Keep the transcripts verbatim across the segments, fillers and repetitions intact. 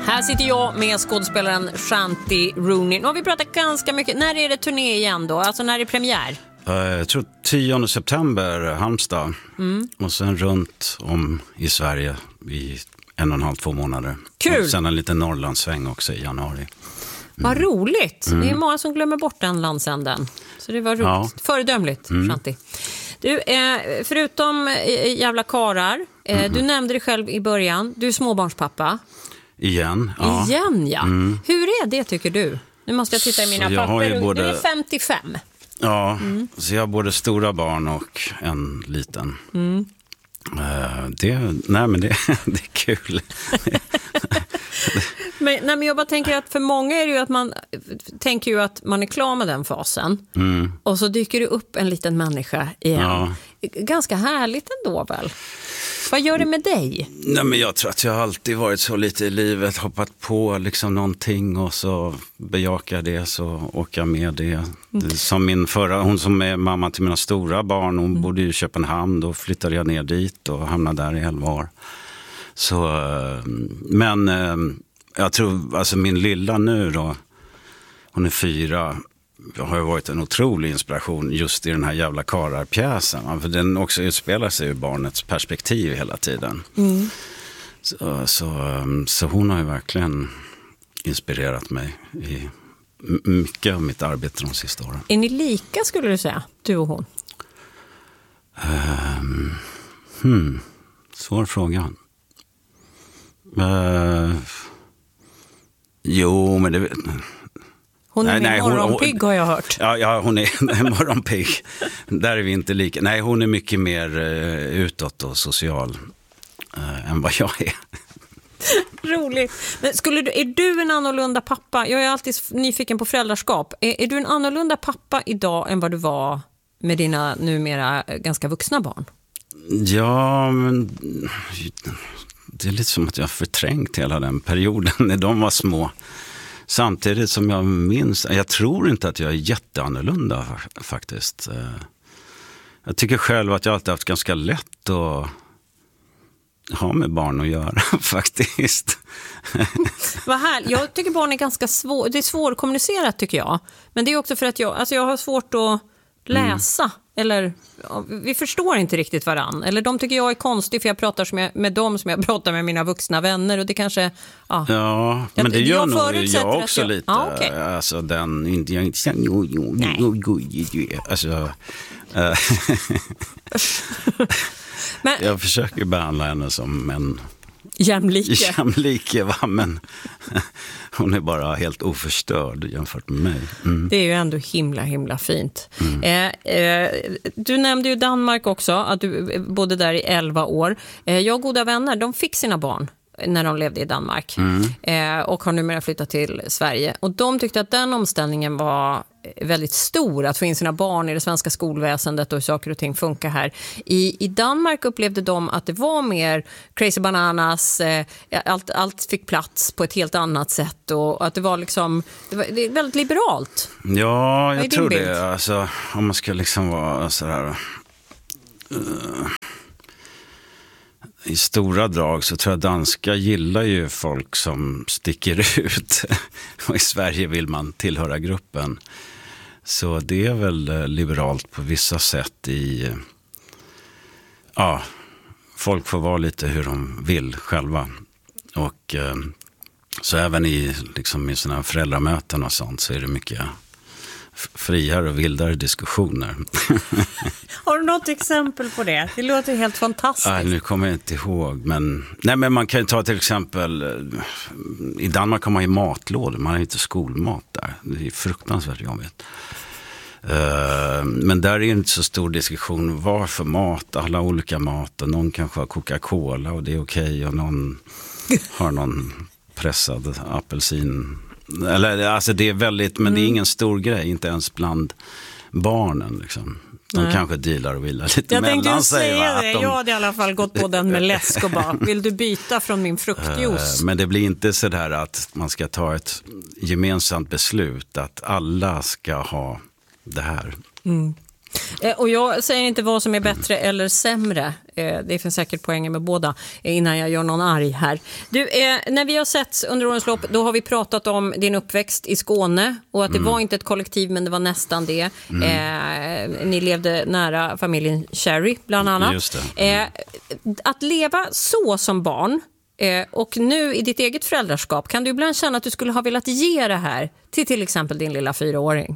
Här sitter jag med skådespelaren Shanti Rooney. Nu har vi pratat ganska mycket. När är det turné igen då? Alltså när är det premiär? Uh, jag tror tionde september, Halmstad. Mm. Och sen runt om i Sverige i en och en halv, två månader. Kul! Och sen en liten Norrlandssväng också i januari. Mm. Vad roligt! Mm. Det är många som glömmer bort den landsänden. Så det var roligt. Ja. Föredömligt, mm. Shanti. Du, eh, förutom eh, jävla karar, eh, mm. du nämnde dig själv i början. Du är småbarnspappa. Igen, ja. Igen, ja. Mm. Hur är det, tycker du? Nu måste jag titta i mina så papper. Både... Du är femtiofem. Ja, mm. så jag har både stora barn och en liten. Mm. Uh, det, nej, men det, det är kul. men, nej, men jag bara tänker att för många är det ju att man tänker ju att man är klar med den fasen. Mm. Och så dyker det upp en liten människa igen. Ja. Ganska härligt ändå väl? Vad gör det med dig? Nej, men jag tror att jag alltid varit så lite i livet, hoppat på liksom någonting och så bejakar det, så åker jag med det. Mm. Som min förra, hon som är mamma till mina stora barn, hon mm. bodde i Köpenhamn, då flyttade jag ner dit och hamnade där i elva år. Så, men jag tror, alltså min lilla nu då, hon är fyra, har ju varit en otrolig inspiration just i den här jävla kararpjäsen. För den också utspelar sig ur barnets perspektiv hela tiden. Mm. Så, så, så hon har ju verkligen inspirerat mig i mycket av mitt arbete de sista åren. Är ni lika, skulle du säga, du och hon? Um, hmm, svår fråga. Uh, jo, men det... Hon är nej, morgonpigg hon, har jag hört. Ja, ja hon är morgonpigg. Där är vi inte lika. Nej, hon är mycket mer uh, utåt och social uh, än vad jag är. Roligt. Men skulle du, är du en annorlunda pappa? Jag är alltid nyfiken på föräldraskap. Är, är du en annorlunda pappa idag än vad du var med dina numera ganska vuxna barn? Ja, men det är lite som att jag har förträngt hela den perioden när de var små. Samtidigt som jag minns, jag tror inte att jag är jätteannorlunda faktiskt. Jag tycker själv att jag alltid haft ganska lätt att ha med barn att göra faktiskt. Vad här, jag tycker barn är ganska svår, det är svårkommunicerat tycker jag. Men det är också för att jag, alltså jag har svårt att läsa. Mm. Eller vi förstår inte riktigt varann. Eller de tycker jag är konstig för jag pratar som jag, med dem som jag pratar med mina vuxna vänner. Och det kanske... Ja, ja men det gör nog jag också jag, lite. Ja, okay. Alltså den... Inte, jag inte, Nej. Alltså... men, jag försöker behandla henne som en... Jämlike. Jämlike, va? Men hon är bara helt oförstörd jämfört med mig. Mm. Det är ju ändå himla, himla fint. Mm. Eh, eh, du nämnde ju Danmark också, att du bodde där i elva år. Eh, jag och goda vänner, de fick sina barn när de levde i Danmark. Mm. Eh, och har numera flyttat till Sverige. Och de tyckte att den omställningen var väldigt stor, att få in sina barn i det svenska skolväsendet och hur saker och ting funkar här. I, i Danmark upplevde de att det var mer crazy bananas, eh, allt, allt fick plats på ett helt annat sätt och att det var liksom, det var, det är väldigt liberalt. Ja, jag tror bild? det. Alltså, om man ska liksom vara sådär... Uh, i stora drag så tror jag danska gillar ju folk som sticker ut. Och i Sverige vill man tillhöra gruppen. Så det är väl liberalt på vissa sätt i... Ja, folk får vara lite hur de vill själva. Och eh, så även i, liksom, i sådana här föräldramöten och sånt så är det mycket friare och vildare diskussioner. Har du något exempel på det? Det låter helt fantastiskt. Nej, nu kommer jag inte ihåg. Men, nej, men man kan ju ta till exempel... I Danmark har man ju matlådor. Man har inte skolmat där. Det är fruktansvärt jobbigt. Uh, men där är det inte så stor diskussion. Varför mat? Alla olika mat. Och någon kanske har Coca-Cola och det är okej. Okay, och någon har någon pressad apelsin. Eller, alltså det är väldigt... Men mm. det är ingen stor grej. Inte ens bland barnen liksom. De Nej. kanske dealar och vilar lite jag mellan sig. Jag tänkte säga det. De... Jag hade i alla fall gått på den med läsk och bara, vill du byta från min fruktjuice? Men det blir inte så där att man ska ta ett gemensamt beslut att alla ska ha det här. Mm. Eh, och jag säger inte vad som är bättre eller sämre. Eh, det finns säkert poänger med båda eh, innan jag gör någon arg här. Du, eh, när vi har sett under årens lopp, då har vi pratat om din uppväxt i Skåne och att det mm. var inte ett kollektiv, men det var nästan det. Mm. Eh, ni levde nära familjen Cherry bland annat. Just det. Mm. Eh, att leva så som barn eh, och nu i ditt eget föräldraskap, kan du ibland känna att du skulle ha velat ge det här till till exempel din lilla fyraåring?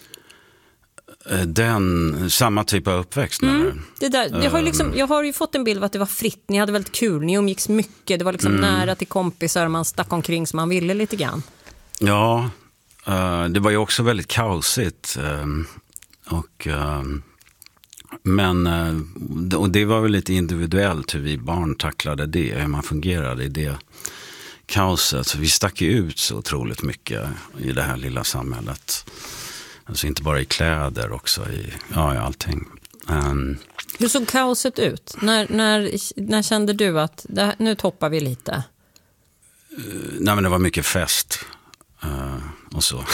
Den, samma typ av uppväxt. Mm, det där, jag, har ju liksom, jag har ju fått en bild av att det var fritt. Ni hade väldigt kul, ni umgicks mycket. Det var liksom mm. nära till kompisar, man stack omkring som man ville lite grann. Ja, uh, det var ju också väldigt kaosigt. Uh, och, uh, men uh, och det var väl lite individuellt hur vi barn tacklade det, hur man fungerade i det kaoset. Så vi stack ju ut så otroligt mycket i det här lilla samhället. Alltså inte bara i kläder, också i, ja, i allting. Um, Hur såg kaoset ut? När, när, när kände du att det, nu toppar vi lite? Uh, nej, men det var mycket fest. Uh, och så.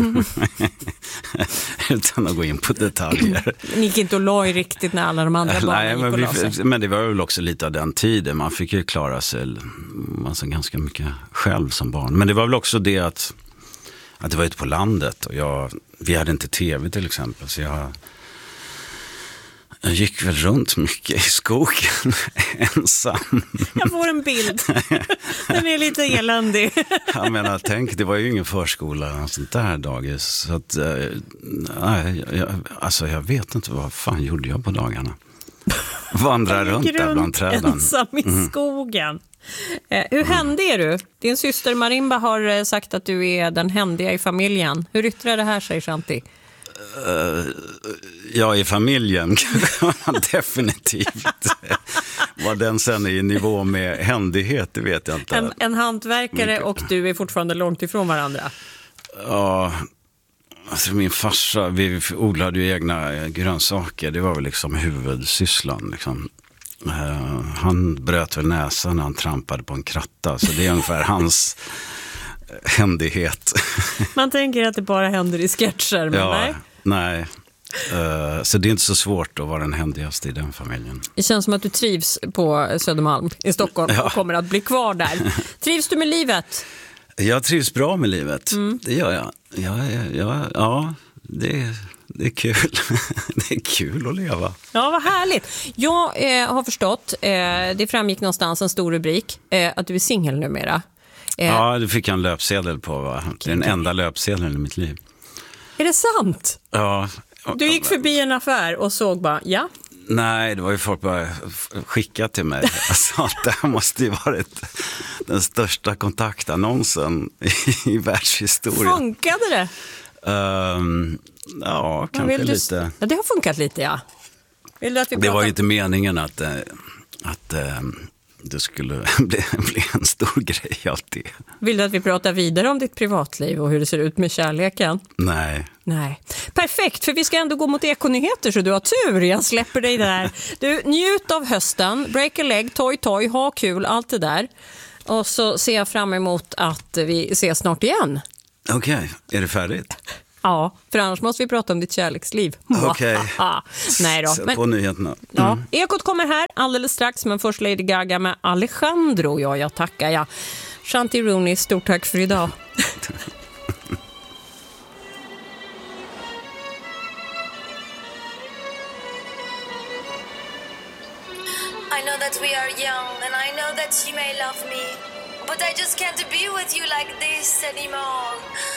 Utan att gå in på detaljer. Ni gick inte och la i riktigt när alla de andra barnen Nej, gick men, och vi, la sig. men det var väl också lite av den tiden. Man fick ju klara sig alltså, ganska mycket själv som barn. Men det var väl också det att Att det var ute på landet och jag, vi hade inte tv till exempel, så jag, jag gick väl runt mycket i skogen ensam. Jag får en bild. Den är lite eländig. Jag menar, tänk, det var ju ingen förskola och sånt där dagis. Så att, nej, jag, alltså jag vet inte vad fan gjorde jag på dagarna. Vandra runt där bland träden. Ensam i mm. skogen. Eh, hur händig är du? Din syster Marimba har eh, sagt att du är den händiga i familjen. Hur yttrar det här sig, Shanti? Uh, ja, i familjen definitivt. Vad den sen är i nivå med händighet, det vet jag inte. En, en hantverkare Mycket. Och du är fortfarande långt ifrån varandra. Ja, alltså min farsa, vi odlade ju egna grönsaker. Det var väl liksom huvudsysslan liksom. Uh, han bröt väl näsan när han trampade på en kratta. Så det är ungefär hans händighet. Man tänker att det bara händer i sketcher, men ja, nej. nej. Uh, så det är inte så svårt att vara den händigaste i den familjen. Det känns som att du trivs på Södermalm i Stockholm ja. Och kommer att bli kvar där. Trivs du med livet? Jag trivs bra med livet, mm. det gör jag. Ja, ja, ja det är... Det är kul. Det är kul att leva. Ja, vad härligt. Jag eh, har förstått, eh, det framgick någonstans en stor rubrik, eh, att du är singel numera. Eh, ja, det fick jag en löpsedel på. Va? Det är den enda löpsedeln i mitt liv. Är det sant? Ja. Du gick förbi en affär och såg bara, ja. Nej, det var ju folk bara skickat till mig. Alltså, det här måste ju varit den största kontaktannonsen i, i världshistorien. Funkade det? Um, ja, kanske du... lite. Ja, det har funkat lite, ja. Vill du att vi det pratar... var ju inte meningen att, att det skulle bli, bli en stor grej av det. Vill du att vi pratar vidare om ditt privatliv och hur det ser ut med kärleken? Nej. Nej. Perfekt, för vi ska ändå gå mot ekonyheter så du har tur. Jag släpper dig där. Du, njut av hösten, break a leg, toy toy, ha kul, allt det där. Och så ser jag fram emot att vi ses snart igen. Okej, okay. Är det färdigt? Ja, för annars måste vi prata om ditt kärleksliv. Okej. Okay. Nej då. Men, på nyheterna. Mm. Ja, Ekot kommer här alldeles strax, men först Lady Gaga med Alejandro. Ja, jag tackar jag. Shanti Rooney, stort tack för idag. I know that we are young and I know that you may love me, but I just can't be with you like this anymore.